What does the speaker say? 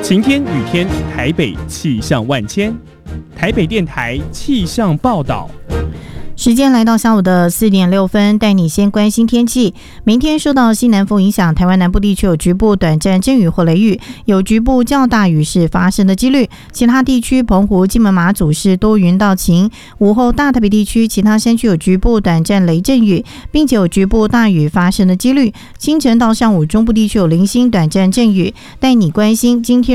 晴天、雨天，台北气象万千。台北电台气象报道。 时间来到下午的4点6分，带你先关心天气。明天受到西南风影响，台湾南部地区有局部短暂阵雨或雷雨，有局部较大雨势发生的几率。其他地区，澎湖、金门、马祖是多云到晴。午后大台北地区其他山区有局部短暂雷阵雨，并且有局部大雨发生的几率。清晨到上午，中部地区有零星短暂阵雨。带你关心今天